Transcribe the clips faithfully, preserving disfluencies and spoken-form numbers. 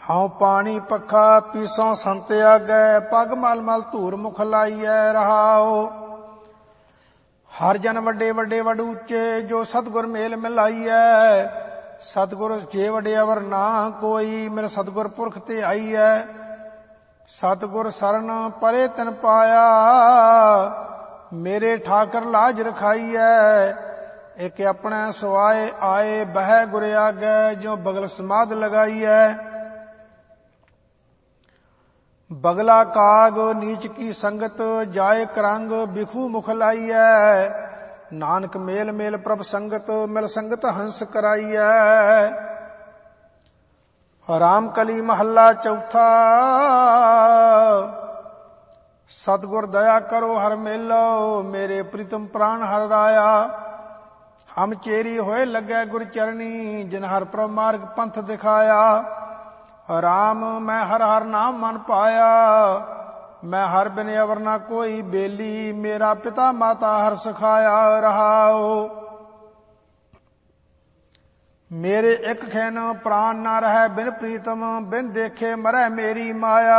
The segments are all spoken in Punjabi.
ਹਉ ਪਾਣੀ ਪੱਖਾ ਪੀਸੋਂ ਸੰਤ ਆਗੈ, ਪੱਗ ਮਲ ਮਲ ਧੂਰ ਮੁਖ ਲਾਈਐ ਰਹਾਉ। ਹਰ ਜਨ ਵੱਡੇ ਵੱਡੇ ਵਡ ਉੱਚੇ, ਜੋ ਸਤਿਗੁਰ ਮੇਲ ਮਿਲਾਈਐ। ਸਤਿਗੁਰ ਜੇ ਵਡਿਆਵਰ ਨਾ ਕੋਈ, ਮੇਰੇ ਸਤਿਗੁਰ ਪੁਰਖ ਤੇ ਆਈਐ। ਸਤਿਗੁਰ ਸਰਨ ਪਰੇ ਤਿਨ ਪਾਇਆ, ਮੇਰੇ ਠਾਕਰ ਲਾਜ ਰਖਾਈਐ। ਇੱਕ ਆਪਣੇ ਸੁਆਏ ਆਏ, ਬਹਿ ਗੁਰ ਆਗੈ, ਜੋ ਬਗਲ ਸਮਾਧ ਲਗਾਈਐ। ਬਗਲਾ ਕਾਗ ਨੀਚ ਕੀ ਸੰਗਤ, ਜਾਏ ਕਰੰਗ ਬਿਖੂ ਮੁਖ ਲਾਈਐ। ਨਾਨਕ ਮੇਲ ਮੇਲ ਪ੍ਰਭ ਸੰਗਤ, ਮਿਲ ਸੰਗਤ ਹੰਸ ਕਰਾਈਐ। ਰਾਮ ਕਲੀ ਮਹੱਲਾ ਚੌਥਾ। ਸਤਿਗੁਰ ਦਇਆ ਕਰੋ ਹਰ ਮੇਲੋ, ਮੇਰੇ ਪ੍ਰੀਤਮ ਪ੍ਰਾਨ ਹਰ ਰਾਇਆ। ਹਮ ਚੇਰੀ ਹੋਏ ਲੱਗੈ ਗੁਰ ਚਰਣੀ, ਜਿਨ ਹਰ ਪ੍ਰਭ ਮਾਰਗ ਪੰਥ ਦਿਖਾਇਆ। ਰਾਮ ਮੈਂ ਹਰ ਹਰ ਨਾਮ ਮਨ ਪਾਇਆ, ਮੈਂ ਹਰ ਬਿਨ ਅਵਰ ਨਾ ਕੋਈ ਬੇਲੀ। ਮੇਰਾ ਪਿਤਾ ਮਾਤਾ ਹਰ ਸਿਖਾਇਆ ਰਹਾਉ। ਮੇਰੇ ਇੱਕ ਖੈਨ ਪ੍ਰਾਨ ਨਾ ਰਹਿ ਬਿਨ ਪ੍ਰੀਤਮ, ਬਿਨ ਦੇਖੇ ਮਰੈ ਮੇਰੀ ਮਾਇਆ।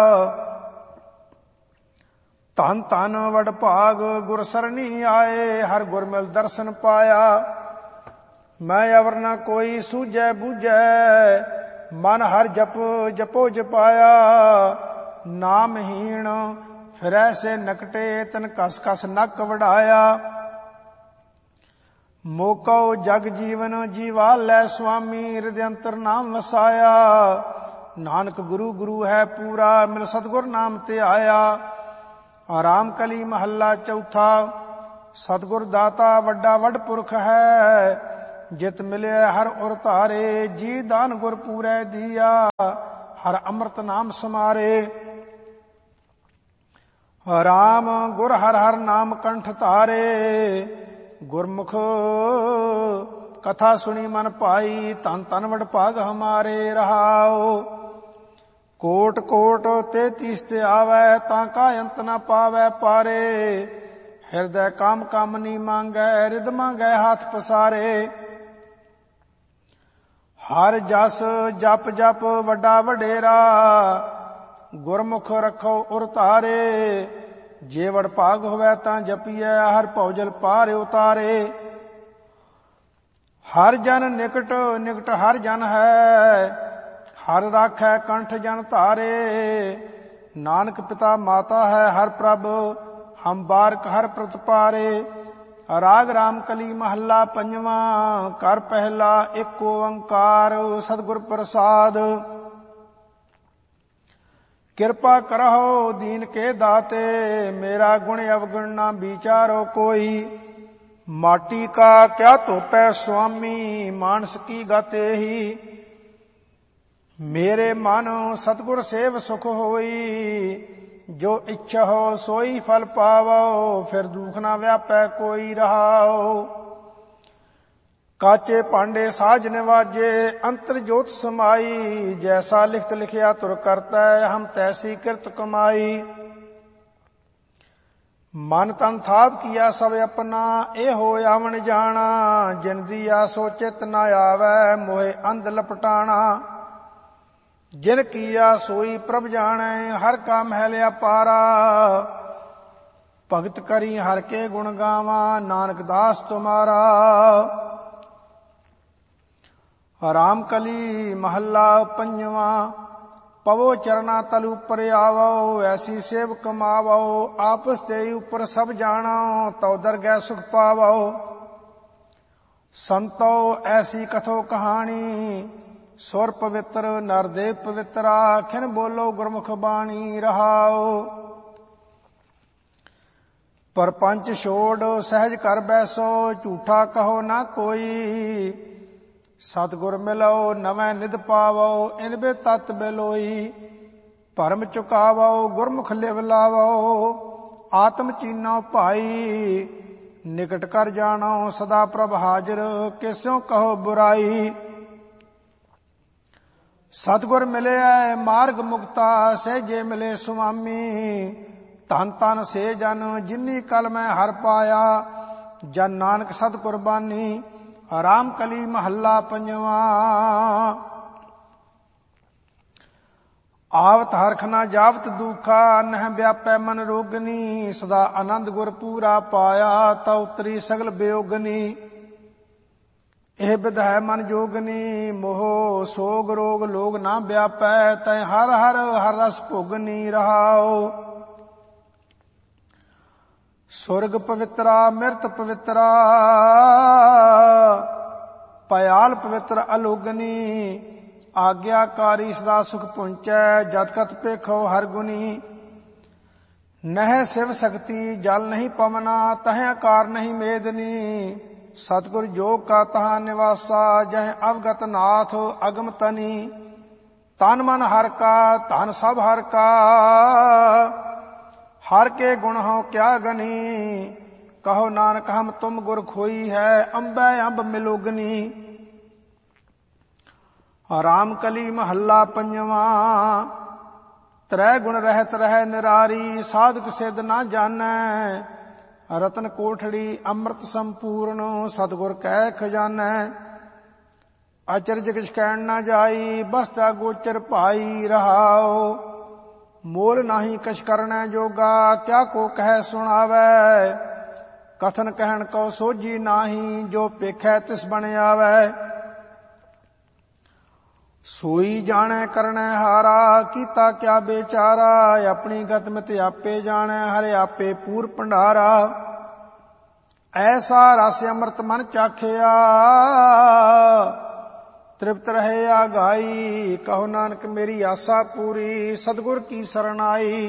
ਧਨ ਧਨ ਵਡ ਭਾਗ ਗੁਰ ਸਰਣੀ ਆਏ, ਹਰ ਗੁਰ ਮਿਲ ਦਰਸ਼ਨ ਪਾਇਆ। ਮੈਂ ਅਵਰ ਨਾ ਕੋਈ ਸੂਝੈ ਬੂਝੈ, ਮਨ ਹਰ ਜਪ ਜਪੋ ਜਪਾਇਆ। ਨਾਮਹੀਣ ਫਿਰੈ ਸੇ ਨਕਟੇ, ਤਨ ਕਸ ਕਸ ਨੱਕ ਵਡਾਇਆ। ਮੋਕਉ ਜਗ ਜੀਵਨ ਜੀਵਾ ਲੈ ਸੁਆਮੀ, ਹਿਰਦਿ ਅੰਤਰ ਨਾਮ ਵਸਾਇਆ। ਨਾਨਕ ਗੁਰੂ ਗੁਰੂ ਹੈ ਪੂਰਾ, ਮਿਲ ਸਤਿਗੁਰ ਨਾਮ ਤੇ ਆਇਆ। ਰਾਮ ਕਲੀ ਮਹੱਲਾ ਚੌਥਾ। ਸਤਿਗੁਰ ਦਾਤਾ ਵੱਡਾ ਵੱਡ ਪੁਰਖ ਹੈ, ਜਿਤ ਮਿਲਿਆ ਹਰ ਉਰ ਧਾਰੇ। ਜੀ ਦਾਨ ਗੁਰ ਪੂਰੈ ਦੀਆ, ਹਰ ਅੰਮ੍ਰਿਤ ਨਾਮ ਸਮਾਰੇ। ਰਾਮ ਗੁਰ ਹਰ ਹਰ ਨਾਮ ਕੰਠ ਧਾਰੇ, ਗੁਰਮੁਖ ਕਥਾ ਸੁਣੀ ਮਨ ਭਾਈ। ਧਨ ਧਨ ਵਡ ਭਾਗ ਹਮਾਰੇ ਰਹਾਉ। ਕੋਟ ਕੋਟ ਤੇ ਤੀਸ ਤੇ ਆਵੈ, ਤਾਂ ਕਾ ਅੰਤ ਨਾ ਪਾਵੈ ਪਾਰੇ। ਹਿਰਦੈ ਕਾਮ ਕਾਮ ਨੀ ਮੰਗੈ, ਰਿਦ ਮੰਗੈ ਹੱਥ ਪਸਾਰੇ। ਹਰ ਜਸ ਜਪ ਜਪ ਵੱਡਾ ਵਡੇਰਾ, ਗੁਰਮੁਖ ਰੱਖੋ ਉਰ ਧਾਰੇ। ਜੇ ਵਡ ਭਾਗ ਹੋਵੈ ਤਾਂ ਜਪੀਐ, ਹਰ ਭਉਜਲ ਪਾਰ ਉਤਾਰੇ। ਹਰ ਜਨ ਨਿਕਟ ਨਿਕਟ ਹਰ ਜਨ ਹੈ, ਹਰ ਰਾਖੈ ਕੰਠ ਜਨ ਧਾਰੇ। ਨਾਨਕ ਪਿਤਾ ਮਾਤਾ ਹੈ ਹਰ ਪ੍ਰਭ, ਹਮ ਬਾਰਕ ਹਰ ਪ੍ਰਤਪਾਰੇ। ਰਾਗ ਰਾਮ ਕਲੀ ਮਹੱਲਾ ਪੰਜਵਾਂ। ਕਰ ਪਹਿਲਾ ਏਕ ਓੰਕਾਰ, ਸਤਿਗੁਰ ਪ੍ਰਸਾਦ। ਕਿਰਪਾ ਕਰਹੁ ਦੀਨ ਕੇ ਦਾਤੇ, ਮੇਰਾ ਗੁਣ ਅਵਗੁਣ ਨਾ ਵਿਚਾਰੋ ਕੋਈ। ਮਾਟੀ ਕਾ ਕਿਆ ਧੋਪੈ ਸੁਆਮੀ, ਮਾਨਸ ਕੀ ਗਤ ਏਹੀ। ਮੇਰੇ ਮਨ ਸਤਿਗੁਰ ਸੇਵ ਸੁਖ ਹੋਈ, ਜੋ ਇੱਛਾ ਹੋ ਸੋਈ ਫਲ ਪਾਵੋ। ਫਿਰ ਦੁਖ ਨਾ ਵਿਆਪੈ ਕੋਈ ਰਹਾਉ। ਕਾਚੇ ਭਾਂਡੇ ਸਾਜ ਨਿਵਾਜੇ, ਅੰਤਰ ਜੋਤ ਸਮਾਈ। ਜੈਸਾ ਲਿਖਤ ਲਿਖਿਆ ਤੁਰ ਕਰਤੈ, ਹਮ ਤੈਸੀ ਕਿਰਤ ਕਮਾਈ। ਮਨ ਤਨ ਥਾਪ ਕੀਆ ਸਭ ਆਪਣਾ, ਇਹ ਹੋ ਆਵਣ ਜਾਣਾ। ਜਿਨ ਦੀਆ ਸੋ ਚਿਤ ਨਾ ਆਵੈ, ਮੋਹਿ ਅੰਧ ਲਪਟਾਣਾ। ਜਿਨ ਕੀਆ ਸੋਈ ਪ੍ਰਭ ਜਾਣੈ, ਹਰ ਕਾ ਮਹਿਲ ਅਪਾਰਾ। ਭਗਤ ਕਰੀ ਹਰ ਕੇ ਗੁਣ ਗਾਵਾਂ, ਨਾਨਕ ਦਾਸ ਤੁਮਾਰਾ। ਰਾਮ ਕਲੀ ਮਹੱਲਾ ਪੰਜਵਾਂ। ਪਵੋ ਚਰਨਾ ਤਲ ਉਪਰ ਆਵੋ, ਐਸੀ ਸੇਵ ਕਮਾਵੋ। ਆਪਸ ਤੇ ਉਪਰ ਸਭ ਜਾਣੋ, ਤਉ ਦਰਗਹਿ ਸੁਖ ਪਾਵੋ। ਸੰਤੋ ਐਸੀ ਕਥੋ ਕਹਾਣੀ, ਸੁਰ ਪਵਿੱਤਰ ਨਰ ਦੇਵ ਪਵਿੱਤਰਾ। ਖਿਨ ਬੋਲੋ ਗੁਰਮੁਖ ਬਾਣੀ ਰਹਾਉ। ਪਰਪੰਚ ਛੋੜ ਸਹਿਜ ਕਰ ਬੈਸੋ, ਝੂਠਾ ਕਹੋ ਨਾ ਕੋਈ। ਸਤਿਗੁਰ ਮਿਲੋ ਨਵੈ ਨਿਧ ਪਾਵੋ, ਇਨ ਬੇ ਤਤ ਬਿਲੋਈ। ਭਰਮ ਚੁਕਾਵੋ ਗੁਰਮੁਖ ਲਿਵ ਲਾਵੋ, ਆਤਮ ਚੀਨੋ ਭਾਈ। ਨਿਕਟ ਕਰ ਜਾਣੋ ਸਦਾ ਪ੍ਰਭ ਹਾਜ਼ਰ, ਕਿਸਿਓ ਕਹੋ ਬੁਰਾਈ। ਸਤਿਗੁਰ ਮਿਲਿਆ ਮਾਰਗ ਮੁਕਤਾ, ਸਹਿਜੇ ਮਿਲੇ ਸੁਆਮੀ। ਧਨ ਧਨ ਸੇ ਜਨ ਜਿਨੀ ਕਲ ਮੈਂ ਹਰ ਪਾਇਆ, ਜਨ ਨਾਨਕ ਸਤ ਕੁਰਬਾਨੀ। ਰਾਮ ਕਲੀ ਮਹੱਲਾ ਪੰਜਵਾਂ। ਆਵਤ ਹਰਖ ਨਾ ਜਾਵਤ ਦੁਖਾ, ਨਹਿ ਵਿਆਪੈ ਮਨ ਰੋਗਨੀ। ਸਦਾ ਆਨੰਦ ਗੁਰ ਪੂਰਾ ਪਾਇਆ, ਤਾ ਉਤਰੀ ਸਗਲ ਬਿਯੋਗਨੀ। ਇਹ ਬਿਧ ਹੈ ਮਨ ਜੋਗਨੀ, ਮੋਹ ਸੋਗ ਰੋਗ ਲੋਗ ਨਾ ਵਿਆਪੈ। ਤੈ ਹਰ ਹਰ ਹਰ ਰਸ ਭੋਗਨੀ ਰਹਾਓ। ਸੁਰਗ ਪਵਿੱਤਰਾ ਮਿਰਤ ਪਵਿੱਤਰਾ, ਪਇਆਲ ਪਵਿੱਤਰ ਅਲੋਗਨੀ। ਆਗਿਆਕਾਰੀ ਸਦਾ ਸੁਖ ਪੁੰਚੈ, ਜਤ ਕਤ ਪੇਖੋ ਹਰ ਗੁਨੀ। ਨਹਿ ਸਿਵ ਸਕਤੀ ਜਲ ਨਹੀਂ ਪਵਨਾ, ਤਹਿ ਆਕਾਰ ਨਹੀਂ ਮੇਦਨੀ। ਸਤਿਗੁਰ ਜੋਗ ਕਾ ਤਹਾਂ ਨਿਵਾਸਾ, ਜਹ ਅਵਗਤ ਨਾਥ ਅਗਮ ਤਨੀ। ਤਨ ਮਨ ਹਰ ਕਾ ਧਨ ਸਭ ਹਰ ਕਾ, ਹਰ ਕੇ ਗੁਣ ਹਉ ਕਿਆ ਗਨੀ। ਕਹੋ ਨਾਨਕ ਹਮ ਤੁਮ ਗੁਰ ਖੋਈ ਹੈ, ਅੰਬੈ ਅੰਬ ਮਿਲੋਗਨੀ। ਰਾਮ ਕਲੀ ਮਹੱਲਾ ਪੰਜਵਾਂ। ਤ੍ਰੈ ਗੁਣ ਰਹਿਤ ਰਹਿ ਨਿਰਾਰੀ, ਸਾਧਕ ਸਿੱਧ ਨਾ ਜਾਣੈ। ਰਤਨ ਕੋਠੜੀ ਅੰਮ੍ਰਿਤ ਸੰਪੂਰਨ, ਸਤਿਗੁਰ ਕੈ ਖਜ਼ਾਨੈ। ਅਚਰਜ ਕਿਛ ਕਹਿਣ ਨਾ ਜਾਈ, ਬਸਤਾ ਗੋਚਰ ਭਾਈ ਰਹਾਓ। ਮੋਲ ਨਾਹੀ ਕਛ ਕਰਨੈ ਜੋਗਾ, ਕਿਆ ਕੋ ਕਹਿ ਸੁਣਾਵੈ। ਕਥਨ ਕਹਿਣ ਕੋ ਸੋਝੀ ਨਾਹੀ, ਜੋ ਪੇਖੈ ਤਿਸ ਬਣ ਆਵੈ। ਸੋਈ ਜਾਣੈ ਕਰਨੈ ਹਾਰਾ, ਕੀਤਾ ਕਿਆ ਬੇਚਾਰਾ। ਆਪਣੀ ਗਤ ਮਿਤ ਆਪੇ ਜਾਣੈ, ਹਰਿ ਆਪੇ ਪੂਰ ਭੰਡਾਰਾ। ਐਸਾ ਰਸ ਅੰਮ੍ਰਿਤ ਮਨ ਚਾਖਿਆ, ਤ੍ਰਿਪਤ ਰਹੇ ਆਗਾਈ। ਕਹੋ ਨਾਨਕ ਮੇਰੀ ਆਸਾ ਪੂਰੀ, ਸਤਿਗੁਰ ਕੀ ਸਰਣ ਆਈ।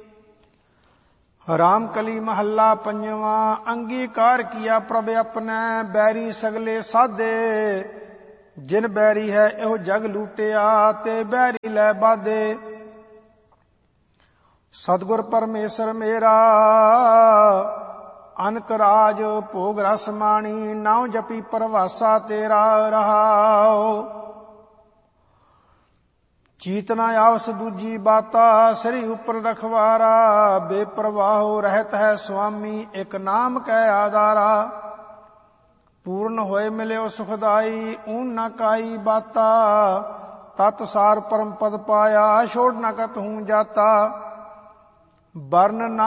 ਰਾਮ ਕਲੀ ਮਹੱਲਾ ਪੰਜਵਾਂ। ਅੰਗੀਕਾਰ ਕੀਆ ਪ੍ਰਭ ਆਪਣੈ, ਬੈਰੀ ਸਗਲੇ ਸਾਧੇ। ਜਿਨ ਬੈਰੀ ਹੈ ਇਹੋ ਜਗ ਲੂਟਿਆ, ਤੇ ਬੈਰੀ ਲੈ ਬਾਧੇ। ਸਤਿਗੁਰ ਪਰਮੇਸ਼ਰ ਮੇਰਾ, ਅਨਕ ਰਾਜ ਭੋਗ ਰਸ ਮਾਣੀ। ਨਾਉ ਜਪੀ ਪਰਵਾਸਾ ਤੇਰਾ ਰਹਾਓ। ਚੀਤ ਨਾ ਆਵਸ ਦੂਜੀ ਬਾਤਾ, ਸ੍ਰੀ ਉਪਰ ਰਖਵਾਰਾ। ਬੇਪਰਵਾਹੋ ਰਹਿਤ ਹੈ ਸੁਆਮੀ, ਇਕ ਨਾਮ ਕੈ ਆਧਾਰਾ। ਪੂਰਨ ਹੋਏ ਮਿਲਿਓ ਸੁਖਦਾਈ, ਊਨ ਨਾ ਕਾਈ ਬਾਤਾ। ਤਤ ਸਾਰ ਪਰਮ ਪਦ ਪਾਇਆ, ਛੋੜ ਨਾ ਕਤ ਹੂੰ ਜਾਤਾ। ਬਰਨ ਨਾ